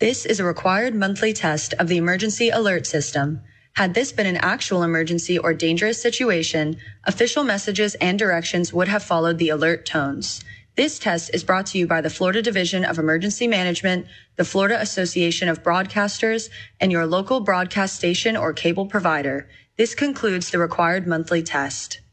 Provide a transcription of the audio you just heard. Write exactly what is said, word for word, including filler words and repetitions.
This is a required monthly test of the emergency alert system. Had this been an actual emergency or dangerous situation, official messages and directions would have followed the alert tones. This test is brought to you by the Florida Division of Emergency Management, the Florida Association of Broadcasters, and your local broadcast station or cable provider. This concludes the required monthly test.